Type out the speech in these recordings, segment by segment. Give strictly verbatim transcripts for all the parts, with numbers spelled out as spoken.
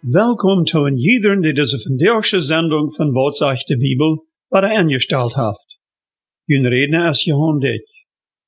Welkom zu een iedereen die deze vandaagse zending van Wat zegt de Bibel bij aangesteld heeft. Hun redner is Johan Dit.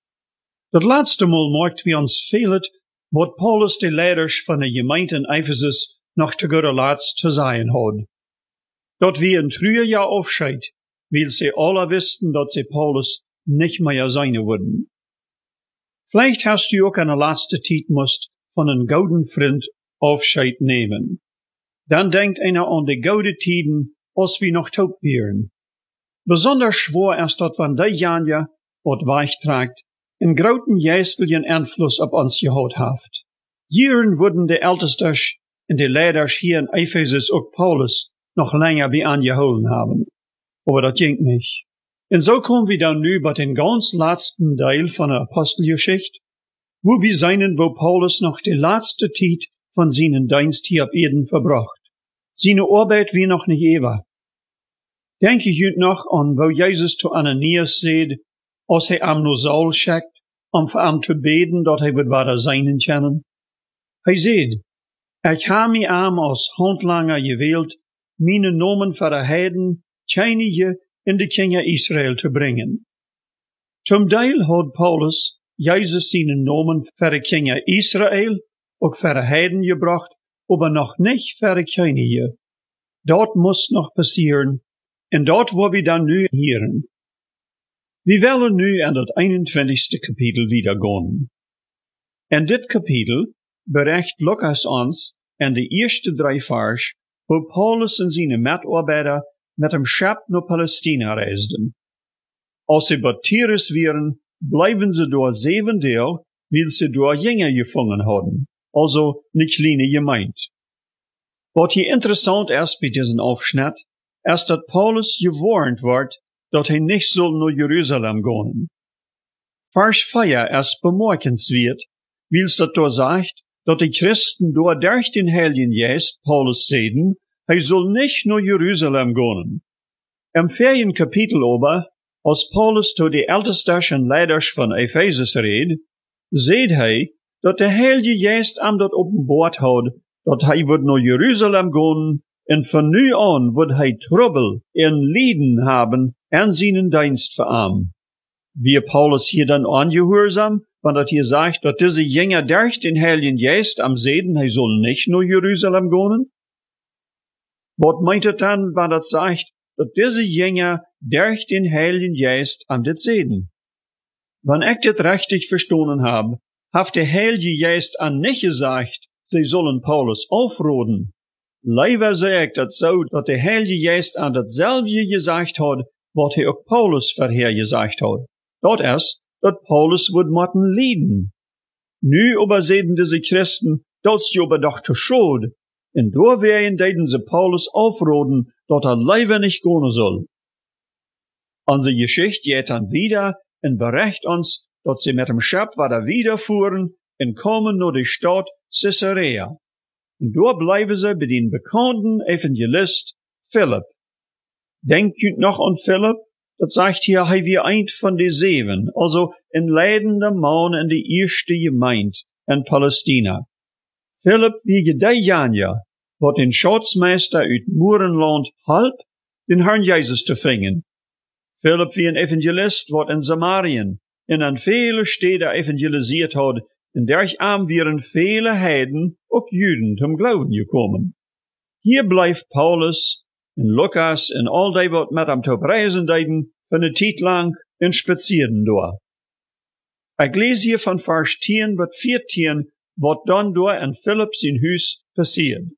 Dat laatste mal maakt we ons veelend wat Paulus de leiders van de gemeente in Ephesus nog te goede laatst te zeggen had. Dat we een früher jaar afscheid, weil sie alle wisten, dat sie Paulus nicht mehr sein würden. Vielleicht hast du auch in der laatste tijd musst von een gouden vriend Aufscheid nehmen. Dann denkt einer an die gouden tiden, als wir noch taub wären. Besonders schwer ist dat van die Janja, wat weichtragt, een groten geestlichen Einfluss auf uns gehad haft. Jaren wurden die Ältesters und die Leiders hier in Ephesus auch Paulus noch länger bei angeholen haben. Aber das ging nicht. Und so kommen wir dann nu bei den ganz letzten Teil von der Apostelgeschichte, wo wir seinen, wo Paulus noch die letzte Zeit von seinen Dienst hier auf Erden verbracht. Seine Arbeit wie noch nicht ewig. Denke ich noch an, wo Jesus zu Ananias sagt, als er am nur Saul schickt, um für ihn zu beten, dat er wird weiter seinen können. Er sagt, ich habe mich am als Handlanger gewählt, meine Namen für die Heiden, Tscheinige in die Kinder Israel zu bringen. Zum Teil hat Paulus Jesus seinen Namen für die Kinder Israel auch für die Heiden gebracht, aber noch nicht für die Könige. Dort muss noch passieren, und dort wo wir dann nu hören. Wir wollen nu an das einundzwanzigste Kapitel wieder gehen. In dit Kapitel bericht Lukas uns in die ersten drei Vers, wo Paulus und seine Mitarbeiter mit dem Schiff nach Palästina reisten. Als sie bei Tyrus wären, bleiben sie dort sieben Tage, weil sie dort Jünger gefangen haben. Also nicht kleine gemeint. Was hier interessant ist bei diesem Aufschnitt, ist, dass Paulus gewarnt wird, dass er nicht soll nach Jerusalem gehen. Vers vier ist bemerkenswert, weil es dort sagt, dass die Christen dort durch den Heiligen Geist Paulus sehen, er soll nicht nach Jerusalem gehen. Im vierten Kapitel aber, als Paulus zu die ältesten Leiders von Ephesus redet, sieht er, dat de Heilige Geest am dat openbaard had, dat hij wordt naar Jeruzalem gaan, en van nu aan wordt hij Trouble en Lijden hebben en zijn dienst verarmen. Wie Paulus hier dan angehorsam, want dat hier sagt, dat deze Jünger durch den Heiligen Geist am Seden, hij soll nicht naar Jeruzalem gaan? Wat meint het dan, wanneer dat sagt, dat deze Jünger durch den Heiligen Geist am dit Seden? Wanneer ik dit richtig verstanden habe, hat der Heilige Geist an nicht gesagt, sie sollen Paulus aufroden. Leider sag ich das so, dass der Heilige Geist an dasselbe gesagt hat, was er auch Paulus vorher gesagt hat. Dort ist, dass Paulus wird motten leiden. Nu aber sehen diese Christen, dass sie aber doch zu schuld. Und da werden denen sie Paulus aufroden, dass er leider nicht gehen soll. Unsere Geschichte geht dann wieder und bericht uns, dat sie mit dem Schiff weiter wiederfuhren und kommen nach die Stadt Caesarea. Und dort bleiben sie bei den bekannten Evangelist Philipp. Denkt ihr noch an Philipp? Das sagt hier, er wie ein von den Sieben, also ein leidender Mann in die erste Gemeinde in Palästina. Philipp wie die Janja, wat den Schatzmeister uit Moerenland halb, den Herrn Jesus zu fingen. Philipp wie ein Evangelist, wat in Samarien in an viele Städte evangelisiert hat, in der ich arm wären viele Heiden, auch Juden zum Glauben gekommen. Hier bleibt Paulus, in Lukas, in all die, wat mit am Top reisen deiden, für eine Zeit lang in Spazieren dort. Ich lese hier von Vers zehn bis vierzehn, wat dann dort in Philipps in Hus passiert.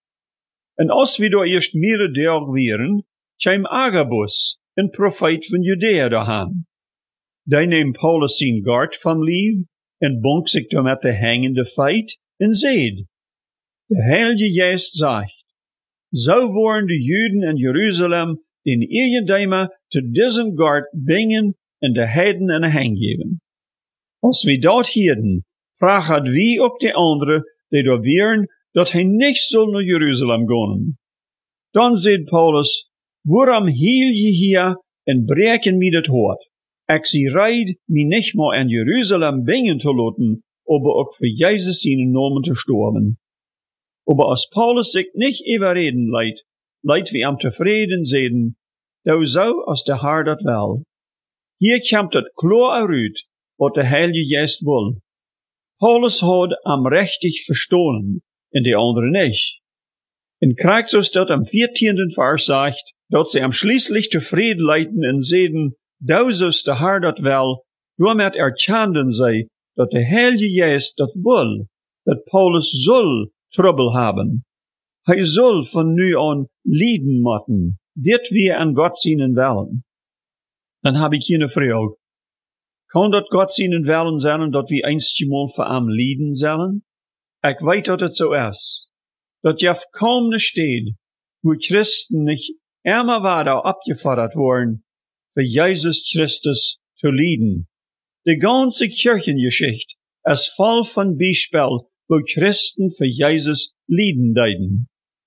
Und als wir dort erst mehrere Tage wären, kam Agabus, ein Prophet von Judäa daheim. Die neemt Paulus zijn gard van lief en bonk zich door met de hangende feit en zeid, de Heilige Geest zegt, zo worden de Juden in Jeruzalem den Eerdeimer te diesen gard bingen en de Heiden in de hang geven. Als we dat hielden, vragen wie ook de anderen, die daar wären, dat hij niet zal naar Jeruzalem gaan. Dan zeid Paulus, waarom hiel je hier en breken mij dat hart? Ik zie reid, mij nicht mehr in Jerusalem bingen te laten, aber auch für Jesus seinen Namen zu sterben. Aber als Paulus sich nicht überreden leidt, leidt wie am tevreden zeden, da so als der Herr dat wel. Hier kommt het klar uit, wat de Heilige Geest wil. Paulus had am rechtig verstonen, en de andere nicht. In Christus dat am viertienden Vers sagt, dat sie am schließlich tevreden leiden en zeden, da so's der Herr dat wel, doormet erkenden zij, dat de Heilige Geest dat wil, dat Paulus soll Trouble haben. Hij soll von nu an lieden moeten, dit wir an Gott zienen willen. Dan heb ik hier een vraag. Kan dat God zienen willen zijn dat we einstmal voor hem lieden zullen? Ik weet dat het zo is. Dat je kaum ne steht, wo Christen nicht immer weiter abgefordert worden, für Jesus Christus zu lieden. Die ganze Kirchengeschichte ist voll von Beispiel, wo Christen für Jesus lieden deiden.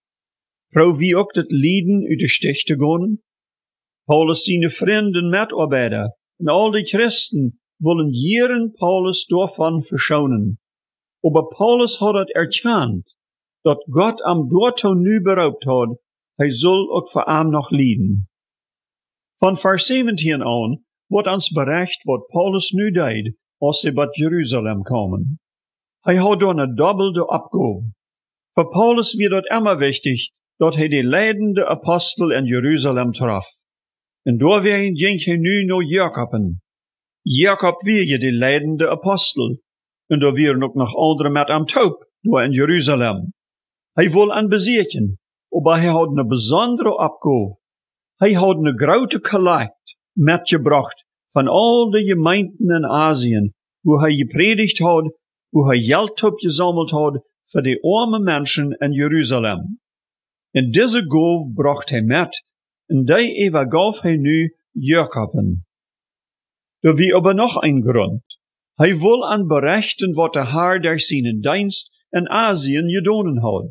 Frau wie ook dat lieden uit de stich te gaan? Paulus seine vrienden Mitarbeiter en al die Christen wollen jeren Paulus davon verschonen. Aber Paulus hat het erkannt, dat Gott am Dorto nu beraubt hat, hij soll ook voor hem nog lieden. Van vers zeventien aan wordt ons bericht wat Paulus nu deed, als hij bij Jeruzalem komen. Hij had dan een dubbelde opgave. Voor Paulus wird het immer wichtig, dat hij de leidende apostel in Jeruzalem traf. En doorheen ging hij nu naar Jacoben. Jacob weer je de leidende apostel. En daar waren ook nog andere met hem taub, door in Jeruzalem. Hij wil aan bezeken, maar hij had een bijzondere opgave. Hij had een grote collect metgebracht van al de gemeenten in Azië, wo hij gepredigt had, wo hij geld opgezameld had voor de arme mensen in Jeruzalem. En deze gave bracht hij met, en die overgaf hij nu Jacoben. Er wie aber noch ein Grund. Hij wil aan berichten wat de Herr durch seinen Dienst in Asien gedonen had.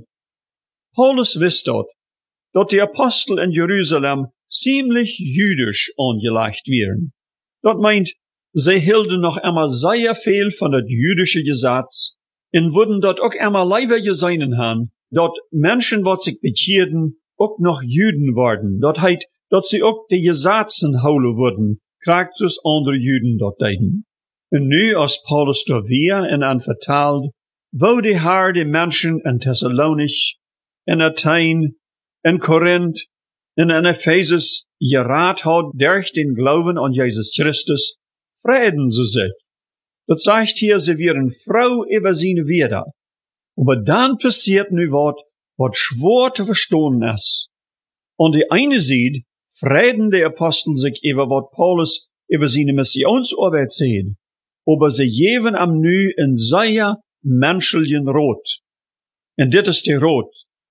Paulus wist dat, dat die Apostel in Jeruzalem ziemlich jüdisch angelegt wären. Dat meint, sie hielden noch immer sehr viel von dat jüdische Gesetz en würden dat auch immer lieber gesehen haben, dat Menschen, wat sich bekeerden, auch noch Juden worden. Dat heit, dat sie auch die Gesetzen houden würden, kriegt dus andere Juden dat deiden. En nu, als Paulus da weer en aan vertaald, wo die Herr die Menschen in Thessalonich, in Athen, in Korinth, en in Ephesus geraad had durch den Glauben an Jesus Christus, vreden sie sich. Dat sagt hier, sie wären froh über seine Wieder. Aber dann passiert nu wat, wat schwer zu verstehen ist. Und die eine sieht, vreden die Apostel sich über wat Paulus über seine Missionsarbeit sehen. Aber sie geben am nu in sehr menschlichen Rot. Und dit ist der Rot.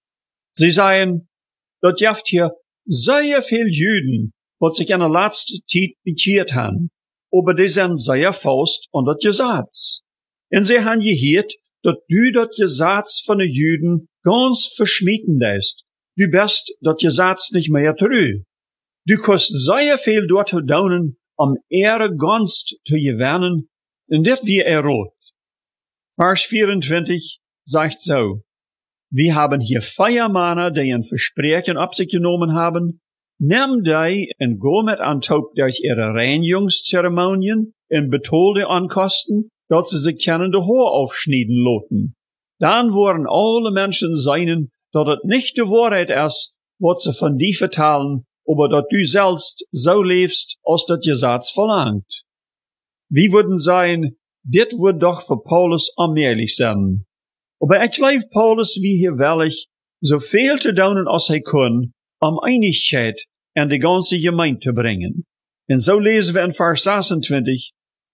Sie sagen, dat jaft hier sehr viel Juden, wat sich in der letzten Zeit bekehrt haben. Aber die sind sehr fast an dat Gesetz. Und sie haben gehört, dat du dat Gesetz von den Juden ganz verschmieden ist. Du bist dat Gesetz nicht mehr treu. Du kannst sehr viel dort daunen, um Ehre ganz zu gewinnen, und das wie er rot. Vers vierundzwanzig sagt so, wir haben hier Feiermänner, die ein Versprechen auf sich genommen haben, nimm die und go mit an Taub durch ihre Reinigungszeremonien und betolde Ankosten, dat sie sich können de Haar aufschneiden loten. Dann wollen alle Menschen seinen, dat het nicht die Wahrheit ist, wat sie von dir vertalen, aber dat du selbst so lebst, als dat Gesetz verlangt. Wie würden sein, dit wird doch für Paulus allmählich sein. Aber ich glaube, Paulus wie hier willig, so viel zu tun, als er kann, um Einigkeit in die ganze Gemeinde zu bringen. Und so lesen wir in Vers sechsundzwanzig,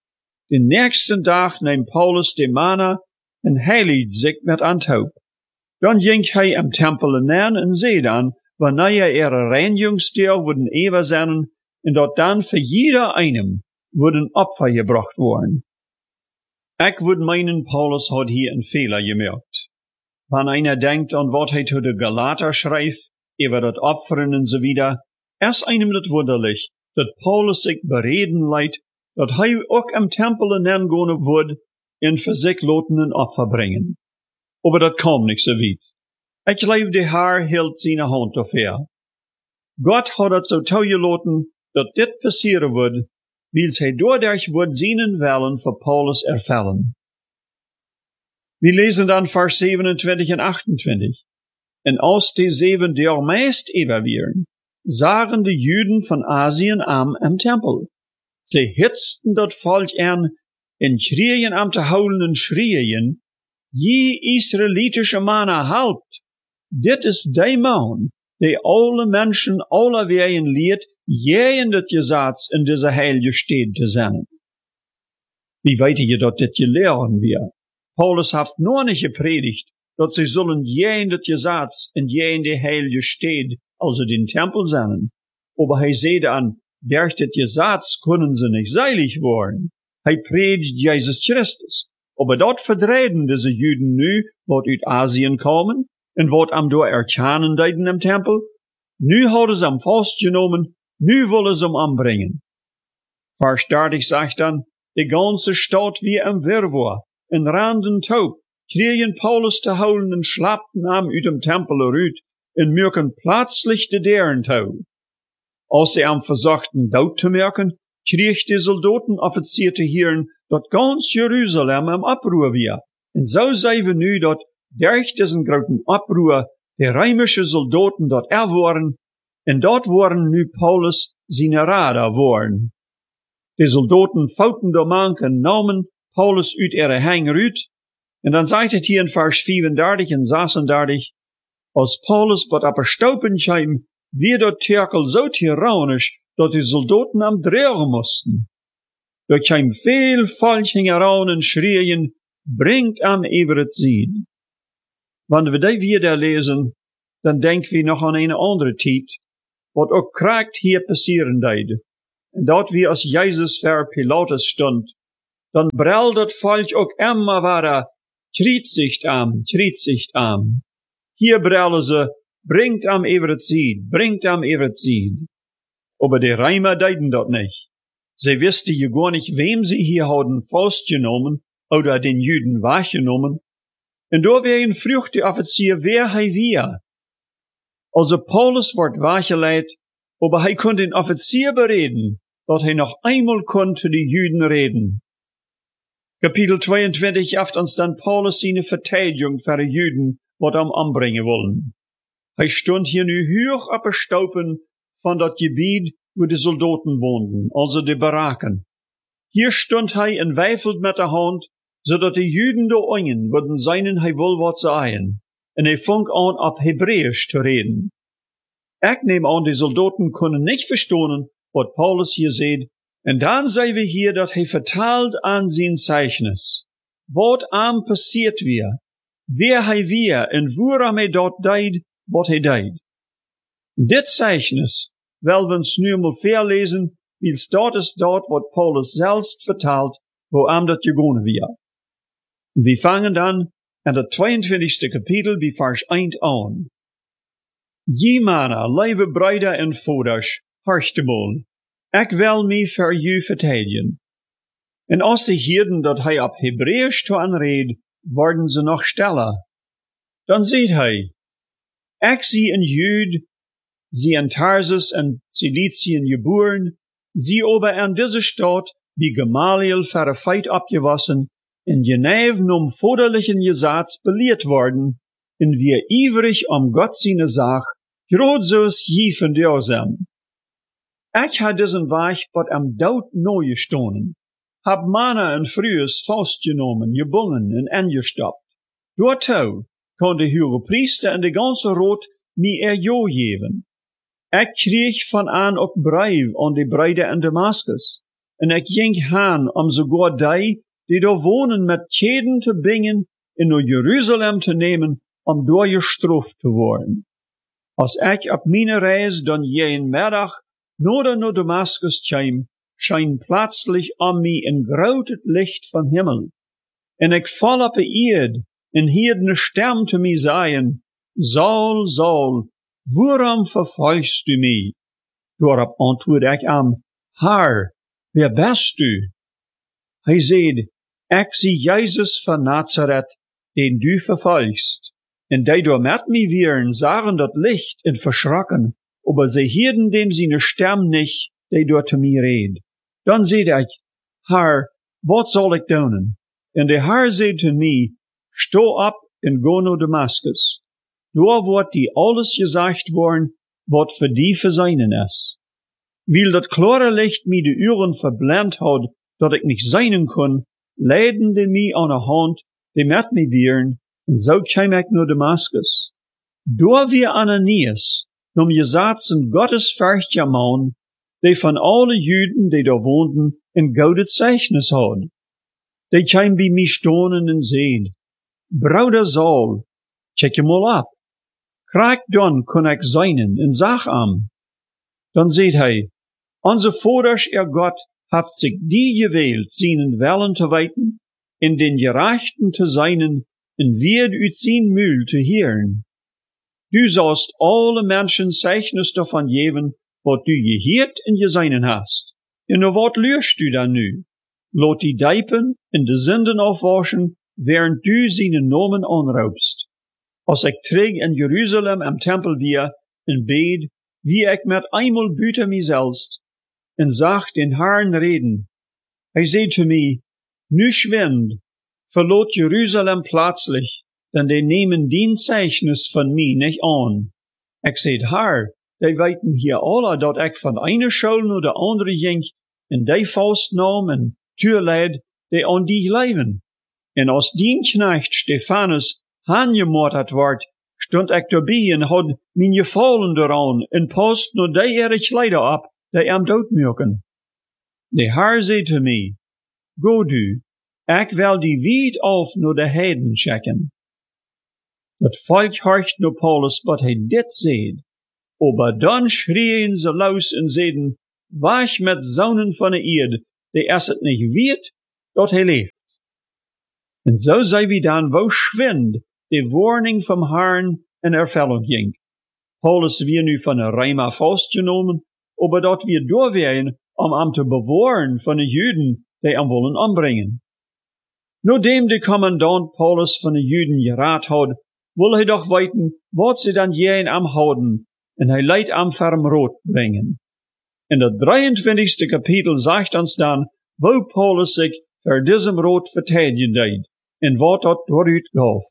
den nächsten Tag nahm Paulus die Männer und heiligt sich mit Antaub. Dann ging er im Tempel hinein und seh dann, wann er ihre Reinigungsdienste wurden eber sein, und dort dann für jeder einem wurden Opfer gebracht worden. Ich würde meinen, Paulus hat hier einen Fehler gemerkt. Wenn einer denkt an, was er zu den Galater schreibt, über das Opfern und so wieder, ist einem das wunderlich, dass Paulus sich bereden leidt, dass er auch im Tempel hineingehen wird und für sich loten ein Opfer bringen. Aber das kam nicht so weit. Ik geloof de Heer hield zijn hand op haar. God had het zo toegelaten dat dit passeren wordt, wils hij doordat wordt zijn willen voor Paulus ervellen. We lezen dan vers zevenentwintig en achtentwintig. En als die zeven der meest evalueren, zagen de Juden van Azië am im Tempel. Ze hitzten dat volk aan en schreien am te houden en schreien, je Israelitische mannen halpt, dit is die man, die alle Menschen alle wegen leert, jeden dat je zaats in deze heilige stad te zijn. Wie weet je dat dit je leren weer? Paulus heeft nog niet gepredigt, dat ze zullen jeden dat je zaats in jeden die heilige stad, also den Tempel zijn. Aber hij zei dan, durch dit je zaats kunnen ze niet seilig worden. Hij predigt Jesus Christus. Aber dat verdreiden deze Juden nu, wat uit Azië komen, en wat am door erkennen deiden im Tempel. Nu hadden ze hem vastgenomen, nu willen ze hem aanbrengen. Vers dertig zegt dan, de ganze stad wie een wirrwarr, en randen taub, kregen Paulus te houden en schlapten hem uit dem Tempel eruit, en merken plötzlich de deuren toe. Als ze hem verzochten dood te merken, kreeg de soldatenoffizier te horen dat ganz Jeruzalem im Oproer weer. En zo zijn we nu dat durch diesen großen Oproer de römische Soldaten dat er waren, en dat waren nu Paulus seine Rader worden. De soldaten fouten de mank en namen Paulus uit ihre Hänger uit, en dan zegt het hier in vers vierendertig en zesendertig, als Paulus wat apostopen kwam, wie dat Türkel zo tyrannisch, dat de soldaten am drehen mussten. Er kwam veel volk heran en schreien, bringt am over het ziel. Wanneer we die weer lezen, dan denken we nog aan een andere tijd, wat ook kraakt hier passeren deed. En dat we als Jezus voor Pilatus stond, dan brel dat volk ook immer wieder, kriegt am, kriegt am. Hier brellen ze, bringt am over het ziel, bringt am over het ziel. Aber die Römer deiden dat nicht. Sie wisten ja gar nicht, wem sie hier hadden vastgenommen oder den Juden weggenommen. En door werden vroeg de offizier wer hij weer. Also Paulus wordt weggeleid, aber hij kon den Offizier bereden, dat hij nog einmal kon zu de Juden reden. Kapitel tweeëntwintig geeft ons dan Paulus seine Verteidigung für de Juden, wat hem aanbrengen willen. Hij stond hier nu hoog op de stopen van dat gebied, wo de soldaten woonden, also de baraken. Hier stond hij en wijfelt met de hand, zodat de Juden de oingen würden seinen hij wil wat zeggen. En hij fing aan op Hebräisch te reden. Ik neem aan, de soldaten kunnen niet verstaan wat Paulus hier zegt. En dan zijn we hier dat hij vertaalt aan zijn zeichnis. Wat aan passiert weer, wer hij weer en waarom hij dat deed, wat hij deed. Dit zeichnis wel we ons nu eenmaal verlezen, wils dat is dat wat Paulus zelfs vertaalt, wo am dat gegaan weer. We vangen dan aan het tweeëntwintigste kapitel bij vers één aan. Je mannen, lieve bruiden en vaders, hartstimmel, ik wil mij voor u verteidigen. En als ze hoorden dat hij op Hebräisch te aanreed, worden ze nog stiller. Dan zegt hij, ik zie een Jude, sie in Tarsus en Ciliciën geboren, sie aber in deze stad wie Gamaliel für de feit abgewassen, in Geneven um vaderlichen Gesetz belehrt worden, en wir ivrig um Gott seine Sach, grad zoals je van der zijn. Ik had diesen Weg wat am dood neu gestonen, hab Männer en Frühes vastgenomen, gebungen en angestoppt. Daartoe kon de hoge priester en de ganze Rot mir er jo geven. Ik kreeg van aan ook brief aan de bruiden in Damascus, en ik ging haan om sogar die, die daar wonen, met keden te bingen en naar Jeruzalem te nemen, om door gestraft te worden. Als ik op mijn reis dan jeden middag naar naar Damascus kwam, schijn plötzlich om mij een groot licht van Himmel. En ik val op de eerd, en hierde een stem te mij zeggen, Saul, Saul, waarom verfolgst du mich? Daarop antwoordde ik hem, Herr, wer bist du? Hij zei, ik zie Jezus van Nazareth, den du verfolgst. En die door met mij wieren, zagen dat licht en verschrokken, aber sie hielden dem seine Stem nicht, die door te mij reed. Dan zei ik, Herr, wat zal ik doen? En de Herr zei te mij, sto op en go naar Damaskus. Daar wordt die alles gezegd worden, wat voor die verseinen is. Weil dat klare licht mij de uren verblind had, dat ik niet zijn kon, leidden die mij aan de hand, die met mij wieren, en zo kwam ik naar Damaskus. Daar wie Ananias, nom je zaten Gottes Furchtja man, die van alle Juden, die daar woonden, een gouden Zeichnis had. Die kwam bij mij stonen en zeid, Bruder Saul, kijk je mal ab. Krijg dan kon ik zijnen en zag am. Dan zeid hij, onze vaders er God heeft zich die gewählt, seinen Willen te weten, in den Gerechten te zijnen, en wird uit zijn Mühl te heeren. Du sollst alle Menschen Zeichnis davon geben, wat du geheert en geseinen hast. En wat leerst du dan nu? Laat die dijpen en de zinden afwaschen, während du seinen Namen anraubst. Als ik terug in Jeruzalem am Tempel weer, en bed, wie ik met einmal buiten mijzelf, en zag den Herrn reden. Hij zei te mij, nu schwind, verlaat Jeruzalem plötzlich, denn die nehmen den Zeichnis von mir nicht an. Ik zei, Herr, die weten hier alle, dat ik van eine Schule naar de andere ging, en die vastnam en tuurleid, die aan die leven. En als dien knecht Stephanus aangemoord wordt, stond ik daarbij en had mijn gevallen eraan, en past naar die ere kleider op, die am doodmuiken. De Herr zei te mij, go du, ik wil die wied af naar de heiden checken. Dat volk horcht naar Paulus, wat hij dit zeid. Aber dan schrien ze los en zeiden, wacht met zonen van de eerd, die es het niet weet, dat hij leeft. En zo zei wie dan, wo schwind, de warning vom Herrn in Erfüllung ging. Paulus weer nu van een Rema vastgenomen, aber dat wir doorween om hem te bewahren van de Juden, die hem willen ombrengen. Nadat de commandant Paulus van de Juden geraad had, wil hij doch weten, wat ze dan jij am houden, en hij leidt am ferm rood brengen. In dat drieëntwintigste kapitel zegt ons dan, wo Paulus zich voor diesem rood vertedigen deed, en wat dat dooruit gaf.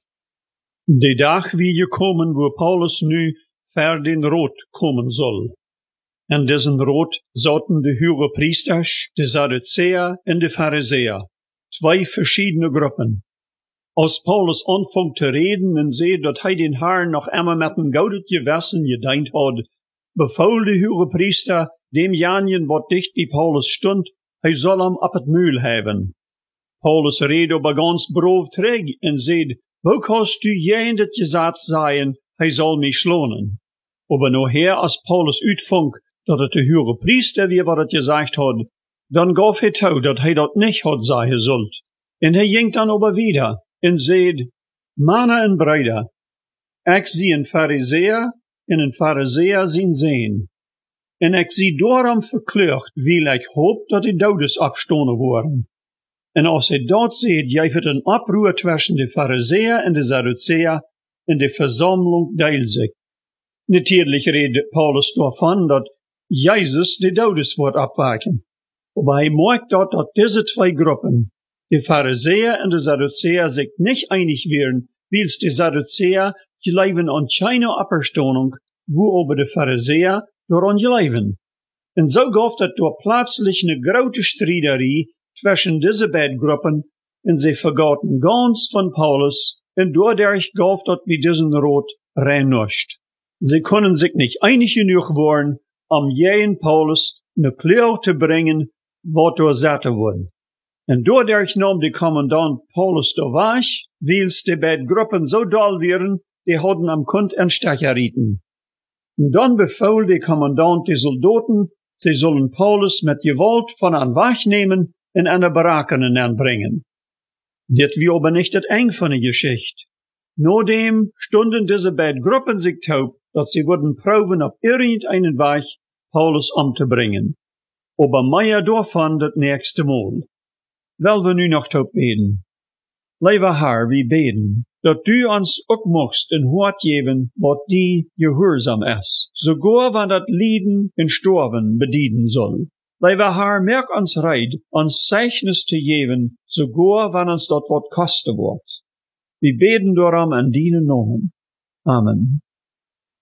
De dag wie gekomen, wo Paulus nu voor den rood komen zal. En diesen rood zaten de hoge priesters, de Sadduceer en de Pharisäer, twee verschiedene groepen. Als Paulus anfing te reden en zei dat hij den Herrn nog immer met een gouden gewissen gedient had, beval de hoge priester demjenigen wat dicht bij Paulus stond, hij zal hem op het muil hebben. Paulus reed aber ganz brav terug en zei, wo kannst du jen dat gezat zijn, hij zal mij slonen. Aber nachher, als Paulus uitvond dat het de hoge priester weer wat het gezegd had, dan gaf hij toe dat hij dat niet had zeggen zult. En hij ging dan aber wieder en zei, mannen en bruiden, ik zie een Pharisäer en een Pharisäer zien zijn. En ik zie daarom verkleurd, wil ik hoop dat die doodes opgestonen worden. En als hij dat zegt, jij wordt een oproer tussen de Pharisäer en de Sadduceer, en de verzameling deelt zich. Natuurlijk redt Paulus daarvan dat Jezus de doodes wordt opwekken. Maar hij maakt dat dat deze twee groepen, de Pharisäer en de Sadduceer, zich niet einig werden, wils de Sadduceer geloven aan keine Auferstehung, wo aber de Pharisäer daran geloven. En zo gaf dat door plötzlich een grote strijderie zwischen diese beiden Gruppen, en sie vergaten ganz von Paulus, en doordat gaf dat wie diesen Rot rein nicht. Sie können sich nicht einig genug worden, um jeden Paulus ne Kleur te brengen, wat door zette worden. En doordat nam de commandant Paulus de weg, wils de beiden Gruppen so doll wären, die hadden am Kund en Stecher rieten. En dan befahl de commandant de Soldaten, sie sollen Paulus met gewalt van aan weg nemen en aan de Barakenen aanbrengen. Dit wie aber nicht het eng van de Geschichte. Nadem stunden diese beiden Gruppen sich taub, dat sie würden proben auf irgendeinen Weg Paulus umzubringen. Aber mehr davon das nächste Mal. Weil wir nu noch taub beten. Lieber Herr, wir beten. dat du ons ook mocht een woord geven wat die gehoorzaam is, sogar wann dat Lieden en Storven bedienen soll. Wij we haar merk ons reid, ons Zeichnis te geven, sogar wann ons dat wat kosten wordt. Wir beten darum an deinen Namen. Amen.